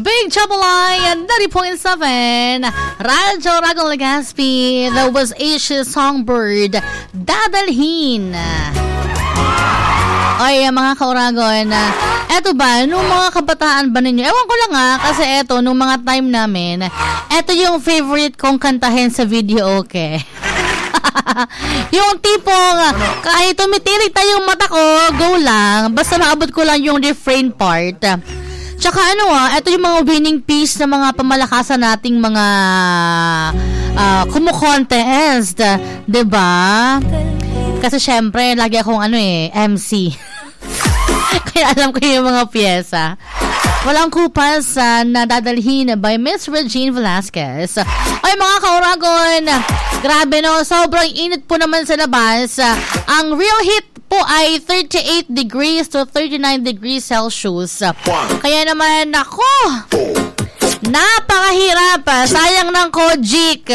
Big Trouble and 90.7 Radyo Ragong Legazpi. That was Asia's Songbird, Dadalhin. Ay, mga kauragon, eto ba, nung mga kabataan ba ninyo? Ewan ko lang kasi eto, nung mga time namin, eto yung favorite kong kantahin sa video, okay? Yung tipong, kahit tumitirik tayong mata ko, go lang, basta maabot ko lang yung refrain part. Tsaka ito yung mga winning piece na mga pamalakasan nating mga kumukontest, diba? Kasi syempre, lagi akong MC. Kaya alam ko yung mga pyesa. Walang kupas na dadalhin by Miss Regine Velasquez. Ay, mga kauragon, grabe no, sobrang init po naman sa labas. Ang real heat po ay 38 degrees to 39 degrees Celsius. Kaya naman, ako, napakahirap. Sayang ng Kojik.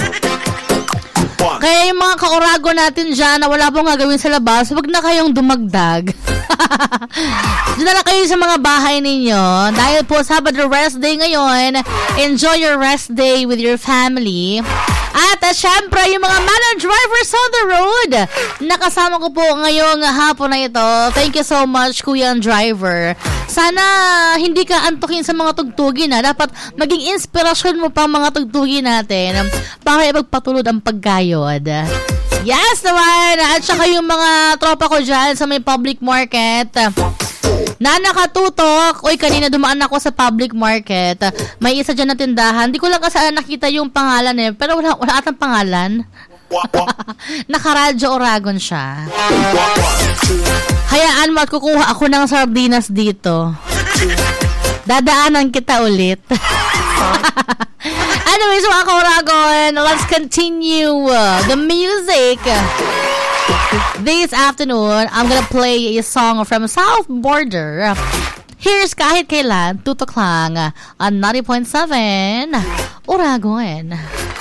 Kaya yung mga kaurago natin dyan na wala pong gagawin sa labas, wag na kayong dumagdag. Doon na lang kayo sa mga bahay ninyo. Dahil po Sabado rest day ngayon, enjoy your rest day with your family. At syempre, yung mga man drivers on the road, nakasama ko po ngayong hapon na ito. Thank you so much, Kuya Driver. Sana hindi ka antukin sa mga tugtugin dapat maging inspirasyon mo pa mga tugtugin natin para ipagpatulod ang pagkayod. Yes naman! At saka yung mga tropa ko dyan sa may public market na nakatutok. Uy, kanina dumaan ako sa public market. May isa dyan na tindahan. Hindi ko lang kasi nakita yung pangalan pero wala atang pangalan. Naka-Radyo Oragon siya. Hayaan mo at kukuha ako ng sardinas dito. Dadaanan kita ulit. Anyways, mga kauragon, let's continue the music. This afternoon, I'm gonna play a song from South Border. Here's Kahit Kailan, tutok lang on 90.7 Oragon.